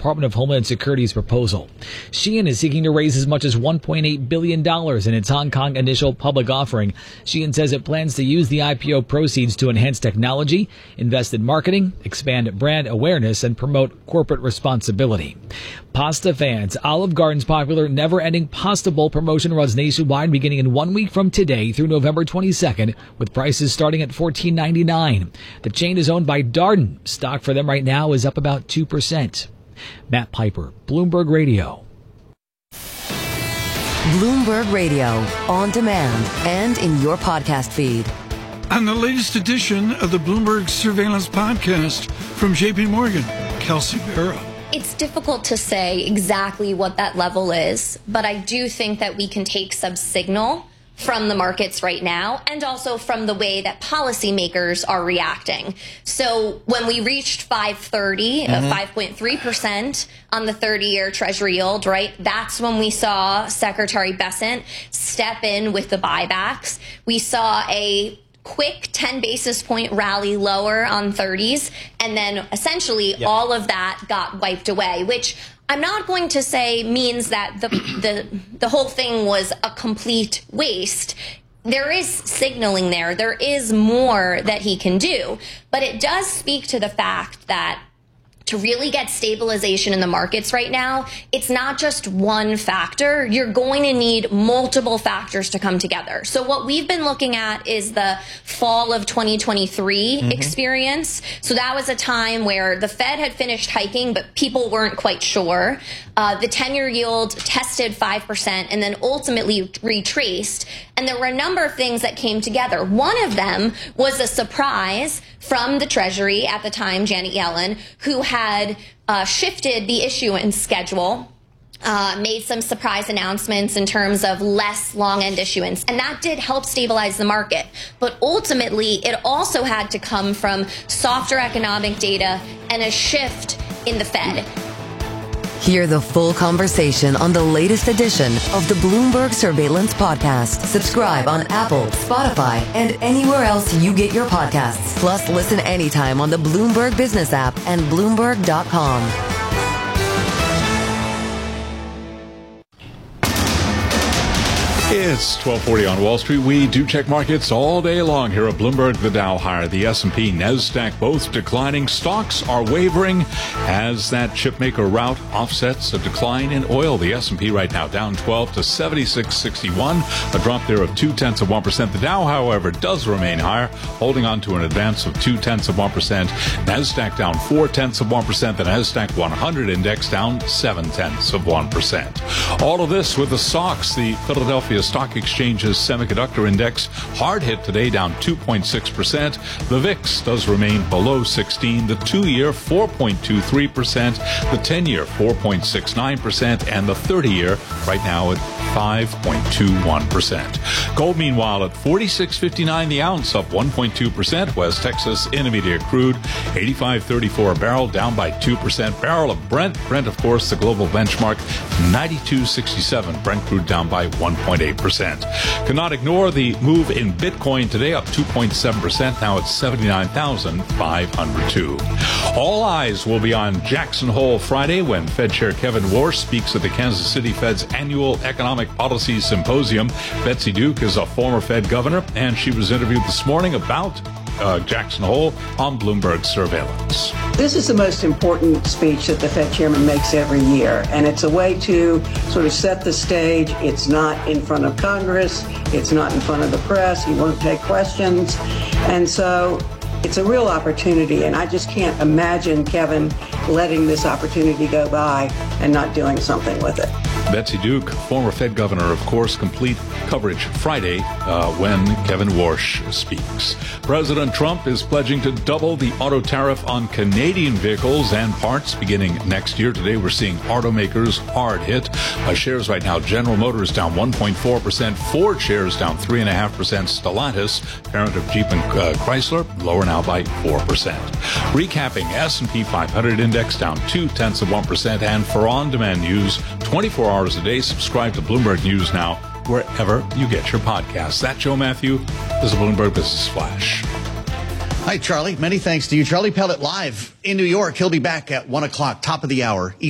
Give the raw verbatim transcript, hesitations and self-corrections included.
Department of Homeland Security's proposal. Shein is seeking to raise as much as one point eight billion dollars in its Hong Kong initial public offering. Shein says it plans to use the I P O proceeds to enhance technology, invest in marketing, expand brand awareness, and promote corporate responsibility. Pasta fans, Olive Garden's popular never-ending Pasta Bowl promotion runs nationwide beginning in one week from today through November twenty-second, with prices starting at fourteen ninety-nine. The chain is owned by Darden. Stock for them right now is up about two percent. Matt Piper, Bloomberg Radio. Bloomberg Radio, on demand and in your podcast feed. On the latest edition of the Bloomberg Surveillance Podcast from J P Morgan, Kelsey Barra. It's difficult to say exactly what that level is, but I do think that we can take some signal from the markets right now and also from the way that policymakers are reacting. So when we reached five thirty, mm-hmm. uh, five point three percent on the thirty-year Treasury yield, right, that's when we saw Secretary Bessent step in with the buybacks. We saw a quick ten basis point rally lower on thirties, and then essentially yep. all of that got wiped away, which I'm not going to say means that the the the whole thing was a complete waste. There is signaling there. There is more that he can do, but it does speak to the fact that to really get stabilization in the markets right now, it's not just one factor. You're going to need multiple factors to come together. So what we've been looking at is the fall of twenty twenty-three mm-hmm. experience. So that was a time where the Fed had finished hiking, but people weren't quite sure. Uh, the ten-year yield tested five percent and then ultimately retraced. And there were a number of things that came together. One of them was a surprise from the Treasury at the time, Janet Yellen, who had uh, shifted the issuance schedule, uh, made some surprise announcements in terms of less long-end issuance. And that did help stabilize the market. But ultimately, it also had to come from softer economic data and a shift in the Fed. Hear the full conversation on the latest edition of the Bloomberg Surveillance Podcast. Subscribe on Apple, Spotify, and anywhere else you get your podcasts. Plus, listen anytime on the Bloomberg Business app and Bloomberg dot com. It's twelve forty on Wall Street. We do check markets all day long here at Bloomberg. The Dow higher, the S and P, NASDAQ both declining. Stocks are wavering as that chipmaker rout offsets a decline in oil. The S and P right now down twelve to seventy-six sixty-one, a drop there of two tenths of one percent. The Dow, however, does remain higher, holding on to an advance of two tenths of one percent. NASDAQ down four tenths of one percent. The NASDAQ one hundred index down seven tenths of one percent. All of this with the S O X, the Philadelphia Stock Exchange's semiconductor index, hard hit today, down two point six percent. The V I X does remain below sixteen. The two-year, four point two three percent. The ten-year, four point six nine percent. And the thirty-year, right now at five point two one percent. Gold, meanwhile, at forty-six fifty-nine the ounce, up one point two percent. West Texas Intermediate crude, eighty-five thirty-four a barrel, down by two percent. Barrel of Brent, Brent, of course, the global benchmark, ninety-two sixty-seven. Brent crude down by one point eight percent. Cannot ignore the move in Bitcoin today, up two point seven percent. Now it's seventy-nine thousand five hundred two. All eyes will be on Jackson Hole Friday when Fed Chair Kevin Warsh speaks at the Kansas City Fed's annual Economic Policy Symposium. Betsy Duke is a former Fed governor, and she was interviewed this morning about uh, Jackson Hole on Bloomberg Surveillance. This is the most important speech that the Fed chairman makes every year, and it's a way to sort of set the stage. It's not in front of Congress. It's not in front of the press. He won't take questions. And so it's a real opportunity, and I just can't imagine Kevin letting this opportunity go by and not doing something with it. Betsy Duke, former Fed governor, of course. Complete coverage Friday uh, when Kevin Warsh speaks. President Trump is pledging to double the auto tariff on Canadian vehicles and parts beginning next year. Today we're seeing automakers hard hit. Uh, shares right now, General Motors down one point four percent. Ford shares down three point five percent. Stellantis, parent of Jeep and uh, Chrysler, lower now by four percent. Recapping, S and P five hundred index down two tenths of one percent. And for on-demand news, twenty-four hours a day, subscribe to Bloomberg News now wherever you get your podcasts. That's Joe Matthew. This is a Bloomberg Business Flash. Hi, Charlie. Many thanks to you. Charlie Pellet live in New York. He'll be back at one o'clock, top of the hour.